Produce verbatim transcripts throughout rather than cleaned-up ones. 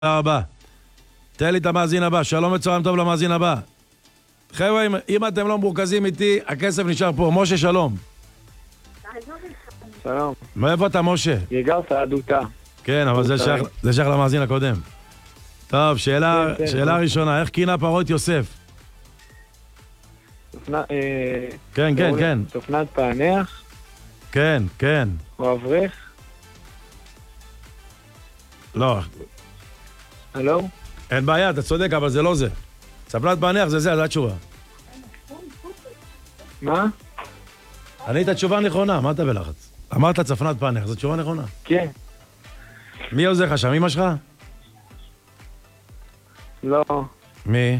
תודה רבה. תן לי את המאזין הבא. שלום וצהריים טוב למאזין הבא. חבר'ה, אם, אם אתם לא מורכזים איתי, הכסף נשאר פה. משה, שלום. שלום. מאיפה אתה, משה? יגר סעדותה. כן, אבל זה שייך, זה שייך למאזין הקודם. טוב, שאלה, כן, כן, שאלה כן. ראשונה, איך כינה פרעה את יוסף? תופנה, אה, כן, כן, כן. תופנת פענח, כן, כן. או אברך. לא, הלו? אין בעיה, אתה צודק, אבל זה לא זה. צפנת פענח זה זה, זו התשובה. מה? ענית תשובה נכונה, מה אתה בלחץ? אמרת צפנת פענח, זו תשובה נכונה. כן. מי עוזר לך שם, אמא שלך? לא. מי?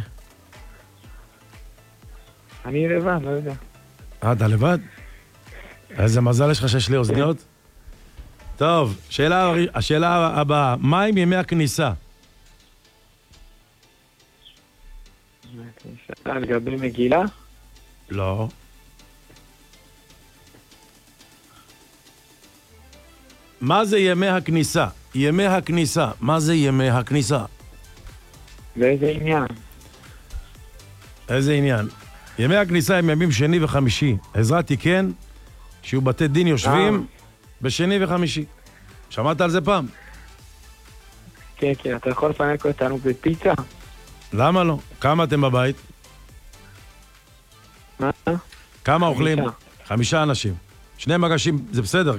אני לבד, לא יודע. אה, אתה לבד? איזה מזל יש לך שיש לי אוזניות? טוב, שאלה, השאלה הבאה, מה עם ימי הכניסה? לגבי מגילה? לא. מה זה ימי הכניסה? ימי הכניסה, מה זה ימי הכניסה? באיזה עניין? איזה עניין? ימי הכניסה הם ימים שני וחמישי. עזרת תיקן, שיהיו בתי דין יושבים בשני וחמישי. שמעת על זה פעם? כן, כן, אתה יכול לפנק אותנו בפיצה? למה לא? כמה אתם בבית? מה? כמה אוכלים? חמישה. חמישה אנשים. שני מגשים, זה בסדר.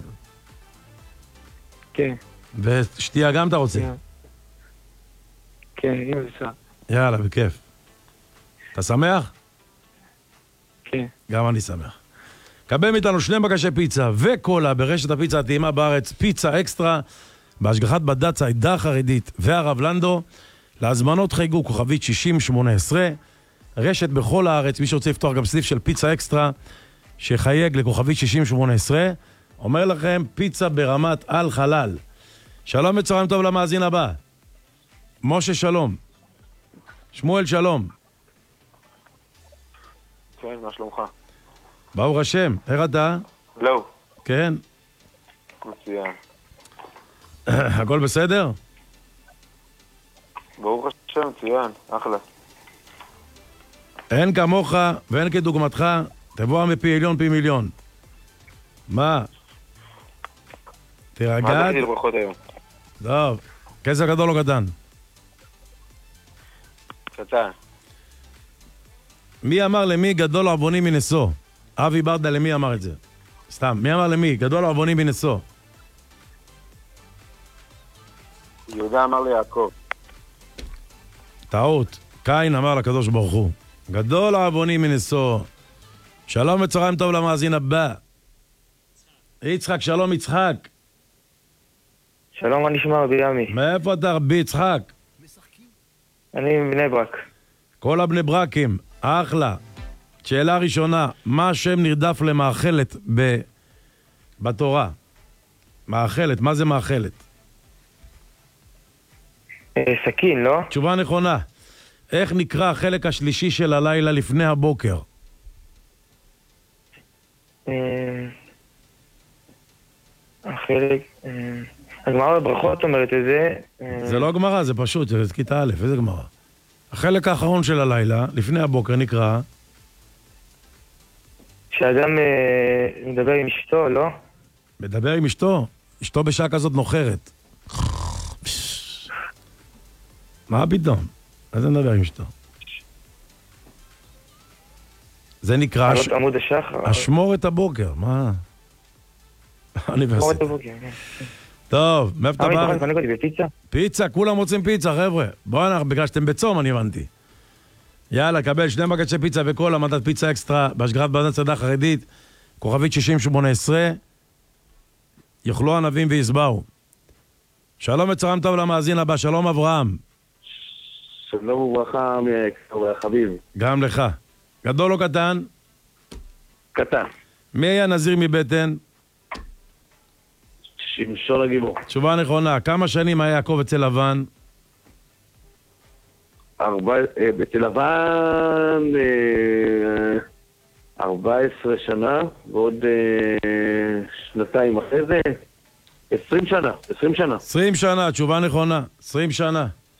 כן. ושתייה גם אתה רוצה? כן, כן, אם אפשר. יאללה, בכיף. אתה שמח? כן. גם אני שמח. קבל מאיתנו שני מגשי פיצה וקולה ברשת הפיצה הטעימה בארץ, פיצה אקסטרה, בהשגחת בד"ץ העדה החרדית והרב לנדו. להזמנות חייגו כוכבית שישים שמונה עשרה, רשת בכל הארץ, מי שרוצה לפתוח גם סניף של פיצה אקסטרה, שחייג לכוכבית שישים שמונה עשרה, אומר לכם פיצה ברמת על חלל. שלום וצהריים טוב למאזין הבא. משה שלום. שמואל שלום. כן, מה שלומך? ברוך השם, איך אתה? לא. כן. מצוין. הכל בסדר? ברוך השם, מצוין, אחלה. אין כמוך ואין כדוגמתך, תבוא מפי עליון פי מיליון. מה? תירגע? מה תגיד ברכות היום? טוב, כסף גדול או קטן? קטן. מי אמר למי גדול עווני מנשוא? אבי ברדה למי אמר את זה? סתם, מי אמר למי? גדול עווני מנשוא. יהודה אמר ליעקב. טעות. קין אמר לקדוש ברוך הוא. גדול עווני מנשוא. שלום וצהריים טוב למאזין הבא. יצחק, שלום יצחק. שלום, מה נשמע רבי ימי? מאיפה אתה רבי יצחק? אני מבני ברק. כל הבני ברקים, אחלה. שאלה ראשונה, מה השם נרדף למאכלת ב... בתורה? מאכלת, מה זה מאכלת? אה, סכין, לא? תשובה נכונה. איך נקרא החלק השלישי של הלילה לפני הבוקר? אה, החלק... אה, הגמרא בברכות אומרת את זה. אה, זה לא גמרא, זה פשוט, זה כיתה א', איזה גמרא? החלק האחרון של הלילה, לפני הבוקר, נקרא... שאדם אה, מדבר עם אשתו, לא? מדבר עם אשתו, אשתו בשעה כזאת נוחרת. מה פתאום? אז אני מדבר עם אשתו. זה נקרא... עלות עמוד השחר. אשמור את הבוקר, מה? אוניברסיטה. טוב, מאיפה אתה בא? אתה פנק בפיצה? פיצה, כולם רוצים פיצה, חבר'ה. בואו אנחנו, בגלל שאתם בצום, אני הבנתי. יאללה, קבל שני מגשי פיצה וכל המדד פיצה אקסטרה בהשגחת בד"ץ העדה החרדית, כוכבית שישים שמונה עשרה, יאכלו ענבים ויסבעו. שלום וצהריים טוב למאזין הבא, שלום אברהם. שלום וברכה מהחביב. גם לך. גדול או קטן? קטן. מי היה נזיר מבטן? שמשון הגיבור. תשובה נכונה. כמה שנים היה יעקב אצל לבן? ארבע... אצל לבן ארבע עשרה שנה ועוד שנתיים אחרי זה עשרים שנה, עשרים שנה. עשרים שנה, תשובה נכונה. עשרים שנה.